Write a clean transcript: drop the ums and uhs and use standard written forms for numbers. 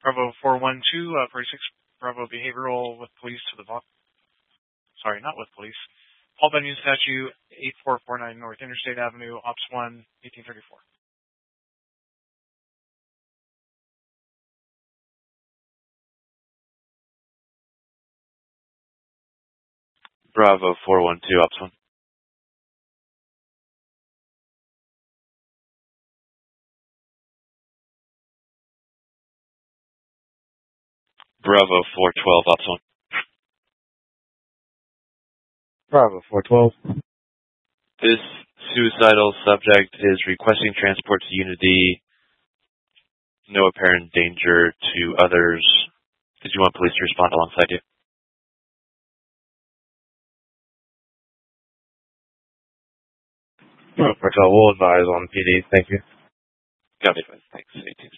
Bravo 412, 46 Bravo Behavioral with police to the sorry, not with police. Paul Bunyan statue, 8449 North Interstate Avenue, Ops 1, 1834. Bravo 412, Ops 1. Bravo 412, Ops 1. Bravo 412. This suicidal subject is requesting transport to Unity. No apparent danger to others. Did you want police to respond alongside you? We'll advise on PD. Thank you. Got it. Thanks.